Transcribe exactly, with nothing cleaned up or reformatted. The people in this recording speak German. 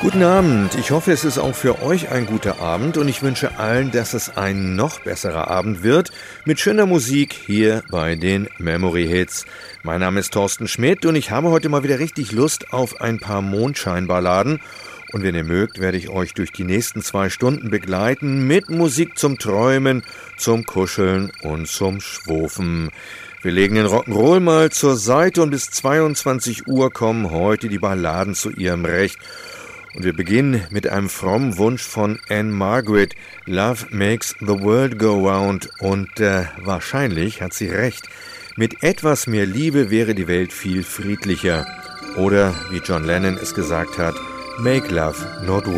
Guten Abend, ich hoffe, es ist auch für euch ein guter Abend und ich wünsche allen, dass es ein noch besserer Abend wird mit schöner Musik hier bei den Memory Hits. Mein Name ist Thorsten Schmidt und ich habe heute mal wieder richtig Lust auf ein paar Mondscheinballaden. Und wenn ihr mögt, werde ich euch durch die nächsten zwei Stunden begleiten mit Musik zum Träumen, zum Kuscheln und zum Schwofen. Wir legen den Rock'n'Roll mal zur Seite und bis zweiundzwanzig Uhr kommen heute die Balladen zu ihrem Recht. Und wir beginnen mit einem frommen Wunsch von Anne Margaret. Love makes the world go round. Und äh, wahrscheinlich hat sie recht. Mit etwas mehr Liebe wäre die Welt viel friedlicher. Oder, wie John Lennon es gesagt hat, make love, not war.